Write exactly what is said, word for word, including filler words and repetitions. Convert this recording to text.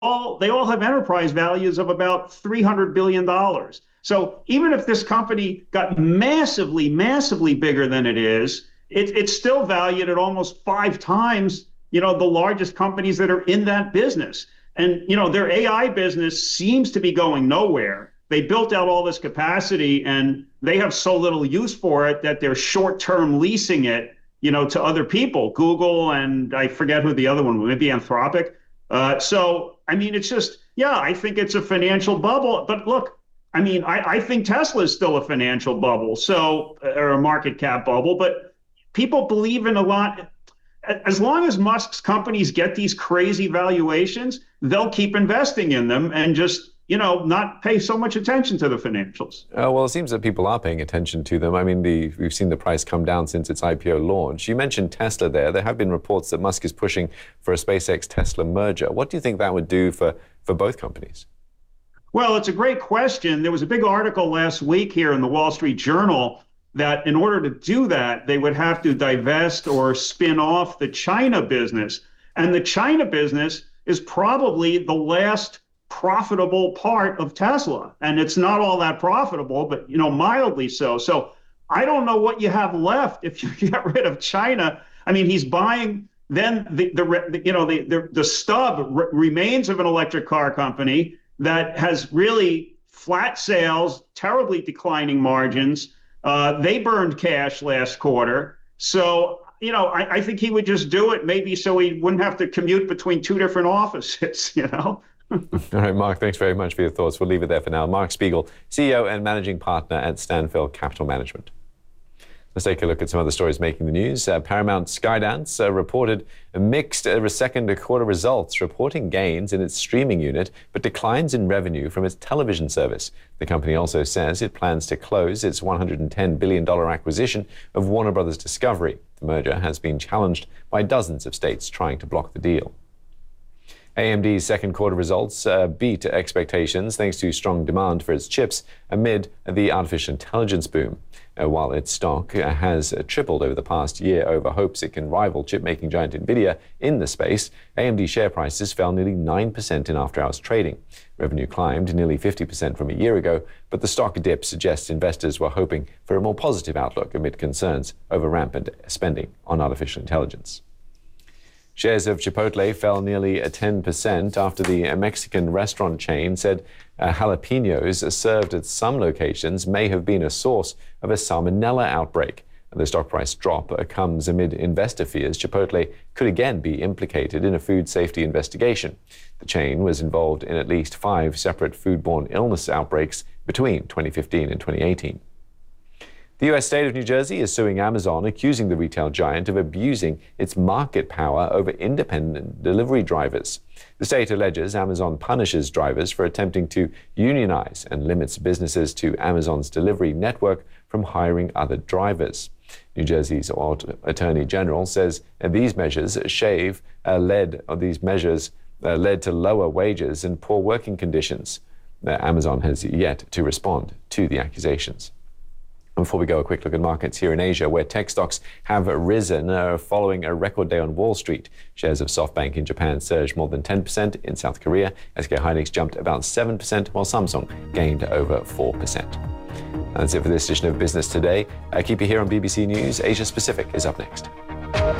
all they all have enterprise values of about three hundred billion dollars. So even if this company got massively, massively bigger than it is, it, it's still valued at almost five times, you know, the largest companies that are in that business. And, you know, their A I business seems to be going nowhere. They built out all this capacity and they have so little use for it that they're short-term leasing it, you know, to other people, Google, and I forget who the other one was, maybe Anthropic. Uh, so, I mean, it's just, yeah, I think it's a financial bubble. But look, I mean, I, I think Tesla is still a financial bubble, so, or a market cap bubble, but people believe in a lot. As long as Musk's companies get these crazy valuations, they'll keep investing in them and just, you know, not pay so much attention to the financials. Uh, well, it seems that people are paying attention to them. I mean, the, we've seen the price come down since its I P O launch. You mentioned Tesla there. There have been reports that Musk is pushing for a SpaceX-Tesla merger. What do you think that would do for, for both companies? Well, it's a great question. There was a big article last week here in the Wall Street Journal that in order to do that, they would have to divest or spin off the China business. And the China business is probably the last profitable part of Tesla. And it's not all that profitable, but, you know, mildly so. So I don't know what you have left if you get rid of China. I mean, he's buying then the, the you know, the, the, the stub re- remains of an electric car company that has really flat sales, terribly declining margins. Uh, they burned cash last quarter. So, you know, I, I think he would just do it maybe so he wouldn't have to commute between two different offices, you know? All right, Mark, thanks very much for your thoughts. We'll leave it there for now. Mark Spiegel, C E O and Managing Partner at Stanfield Capital Management. Let's take a look at some other stories making the news. Uh, Paramount Skydance uh, reported mixed uh, second quarter results, reporting gains in its streaming unit, but declines in revenue from its television service. The company also says it plans to close its one hundred ten billion dollars acquisition of Warner Brothers Discovery. The merger has been challenged by dozens of states trying to block the deal. A M D's second quarter results uh, beat expectations thanks to strong demand for its chips amid the artificial intelligence boom. Uh, while its stock uh, has uh, tripled over the past year over hopes it can rival chip-making giant Nvidia in the space, A M D share prices fell nearly nine percent in after-hours trading. Revenue climbed nearly fifty percent from a year ago, but the stock dip suggests investors were hoping for a more positive outlook amid concerns over rampant spending on artificial intelligence. Shares of Chipotle fell nearly ten percent after the Mexican restaurant chain said uh, jalapenos served at some locations may have been a source of a salmonella outbreak. The stock price drop uh, comes amid investor fears Chipotle could again be implicated in a food safety investigation. The chain was involved in at least five separate foodborne illness outbreaks between twenty fifteen and twenty eighteen. The U S state of New Jersey is suing Amazon, accusing the retail giant of abusing its market power over independent delivery drivers. The state alleges Amazon punishes drivers for attempting to unionize and limits businesses to Amazon's delivery network from hiring other drivers. New Jersey's Attorney General says these measures shave uh, led or these measures uh, led to lower wages and poor working conditions. Uh, Amazon has yet to respond to the accusations. Before we go, a quick look at markets here in Asia, where tech stocks have risen uh, following a record day on Wall Street. Shares of SoftBank in Japan surged more than ten percent. In South Korea, S K Hynix jumped about seven percent, while Samsung gained over four percent. That's it for this edition of Business Today. Uh, keep it here on B B C News. Asia Pacific is up next.